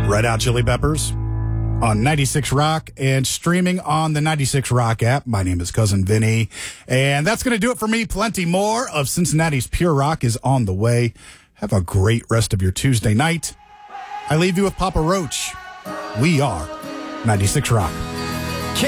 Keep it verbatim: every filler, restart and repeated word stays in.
Red Hot Chili Peppers on ninety-six Rock and streaming on the ninety-six Rock app. My name is Cousin Vinny, and that's going to do it for me. Plenty more of Cincinnati's Pure Rock is on the way. Have a great rest of your Tuesday night. I leave you with Papa Roach. We are ninety-six Rock.